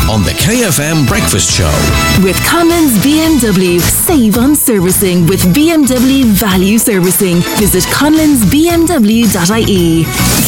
on the KFM Breakfast Show. With Conlon's BMW. Save on servicing with BMW Value Servicing. Visit conlonsbmw.ie.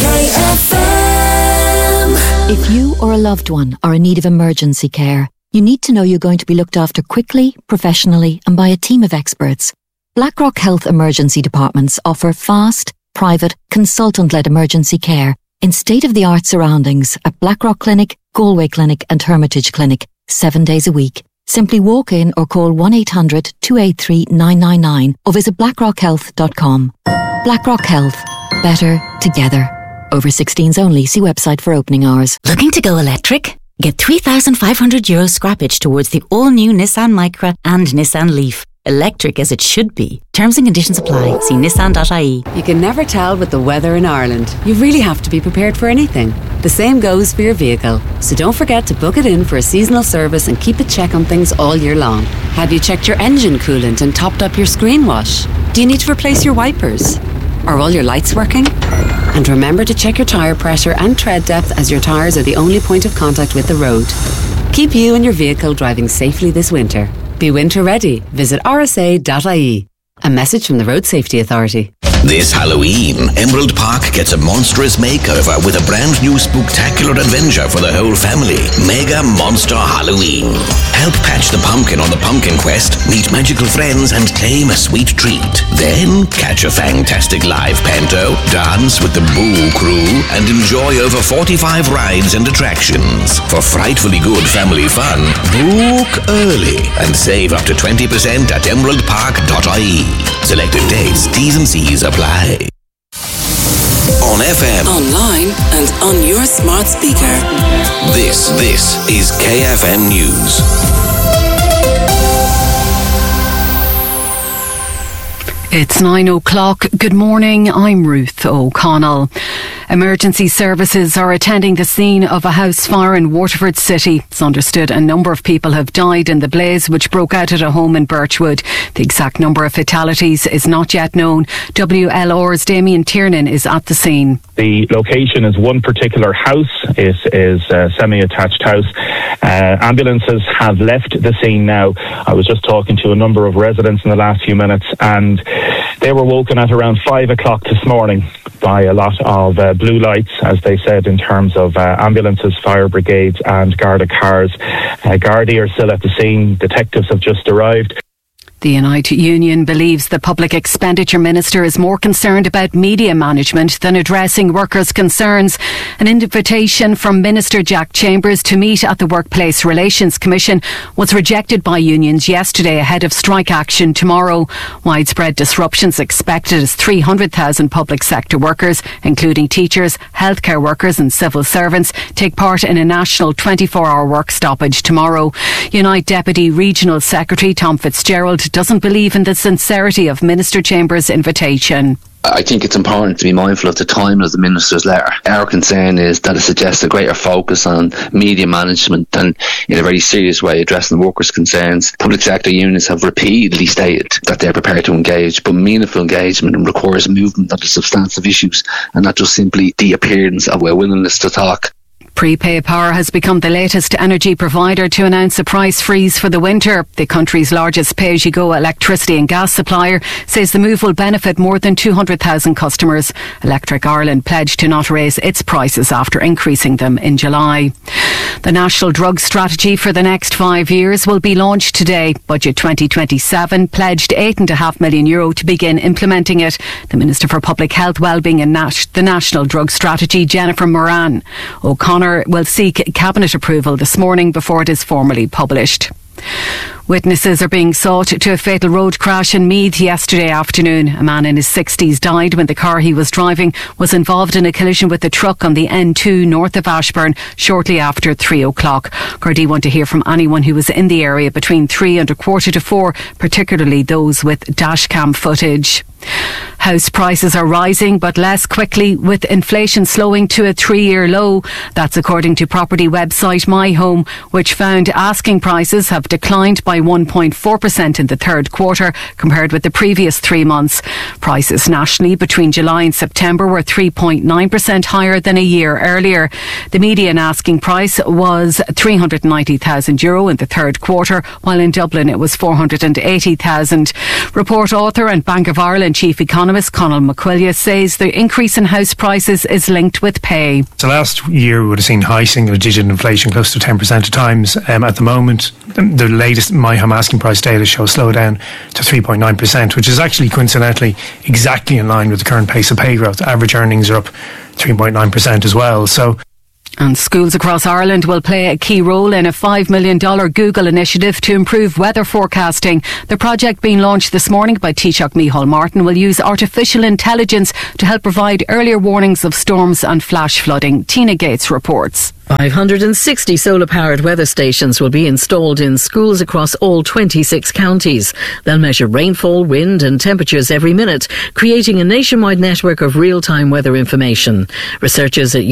KFM. If you or a loved one are in need of emergency care, you need to know you're going to be looked after quickly, professionally, and by a team of experts. Blackrock Health Emergency Departments offer fast, private, consultant-led emergency care in state-of-the-art surroundings at Blackrock Clinic, Galway Clinic and Hermitage Clinic, 7 days a week. Simply walk in or call 1-800-283-999 or visit blackrockhealth.com. Blackrock Health. Better together. Over 16s only. See website for opening hours. Looking to go electric? Get €3,500 scrappage towards the all-new Nissan Micra and Nissan Leaf. Electric as it should be. Terms and conditions apply. See nissan.ie. You can never tell with the weather in Ireland. You really have to be prepared for anything. The same goes for your vehicle. So don't forget to book it in for a seasonal service and keep a check on things all year long. Have you checked your engine coolant and topped up your screen wash? Do you need to replace your wipers? Are all your lights working? And remember to check your tyre pressure and tread depth, as your tyres are the only point of contact with the road. Keep you and your vehicle driving safely this winter. Be winter ready. Visit rsa.ie. A message from the Road Safety Authority. This Halloween, Emerald Park gets a monstrous makeover with a brand new spooktacular adventure for the whole family. Mega Monster Halloween. Help patch the pumpkin on the pumpkin quest, meet magical friends and tame a sweet treat. Then catch a fantastic live panto, dance with the Boo Crew and enjoy over 45 rides and attractions. For frightfully good family fun, book early and save up to 20% at emeraldpark.ie. Selected dates, T's and C's apply. On FM, online and on your smart speaker. This is KFM News. It's 9 o'clock. Good morning. I'm Ruth O'Connell. Emergency services are attending the scene of a house fire in Waterford City. It's understood a number of people have died in the blaze which broke out at a home in Birchwood. The exact number of fatalities is not yet known. WLR's Damien Tiernan is at the scene. The location is one particular house. It is a semi-attached house. Ambulances have left the scene now. I was just talking to a number of residents in the last few minutes, and they were woken at around 5 o'clock this morning by a lot of blue lights, as they said, in terms of ambulances, fire brigades and Garda cars. Gardaí are still at the scene. Detectives have just arrived. The United Union believes the Public Expenditure Minister is more concerned about media management than addressing workers' concerns. An invitation from Minister Jack Chambers to meet at the Workplace Relations Commission was rejected by unions yesterday ahead of strike action tomorrow. Widespread disruptions expected as 300,000 public sector workers, including teachers, healthcare workers and civil servants, take part in a national 24-hour work stoppage tomorrow. Unite Deputy Regional Secretary Tom Fitzgerald doesn't believe in the sincerity of Minister Chambers' invitation. I think it's important to be mindful of the time of the Minister's letter. Our concern is that it suggests a greater focus on media management than in a very serious way addressing the workers' concerns. Public sector unions have repeatedly stated that they're prepared to engage, but meaningful engagement requires movement on the substantive issues and not just simply the appearance of a willingness to talk. Prepay Power has become the latest energy provider to announce a price freeze for the winter. The country's largest pay-as-you-go electricity and gas supplier says the move will benefit more than 200,000 customers. Electric Ireland pledged to not raise its prices after increasing them in July. The National Drug Strategy for the next 5 years will be launched today. Budget 2027 pledged €8.5 million to begin implementing it. The Minister for Public Health, Wellbeing and the National Drug Strategy, Jennifer Moran. O'Connor will seek Cabinet approval this morning before it is formally published. Witnesses are being sought to a fatal road crash in Meath yesterday afternoon. A man in his 60s died when the car he was driving was involved in a collision with a truck on the N2 north of Ashbourne shortly after 3 o'clock. Gardaí want to hear from anyone who was in the area between 3 and 3:45, particularly those with dashcam footage. House prices are rising, but less quickly, with inflation slowing to a 3-year low. That's according to property website My Home, which found asking prices have declined by by 1.4% in the third quarter compared with the previous 3 months. Prices nationally between July and September were 3.9% higher than a year earlier. The median asking price was €390,000 in the third quarter, while in Dublin it was €480,000. Report author and Bank of Ireland chief economist Conal McQuillia says the increase in house prices is linked with pay. So last year we would have seen high single-digit inflation, close to 10% at times. At the moment, the latest My Home asking price data shows slowdown to 3.9%, which is actually coincidentally exactly in line with the current pace of pay growth. Average earnings are up 3.9% as well. And schools across Ireland will play a key role in a $5 million Google initiative to improve weather forecasting. The project being launched this morning by Taoiseach Micheál Martin will use artificial intelligence to help provide earlier warnings of storms and flash flooding. Tina Gates reports. 560 solar-powered weather stations will be installed in schools across all 26 counties. They'll measure rainfall, wind and temperatures every minute, creating a nationwide network of real-time weather information. Researchers at